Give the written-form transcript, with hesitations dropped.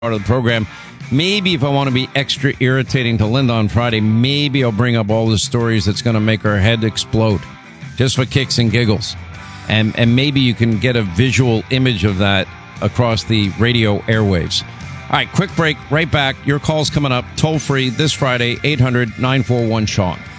part of the program. Maybe if I want to be extra irritating to Linda on Friday, maybe I'll bring up all the stories that's going to make her head explode, just for kicks and giggles. And maybe you can get a visual image of that across the radio airwaves. All right, quick break, right back. Your call's coming up, toll free this Friday, 800-941-SEAN.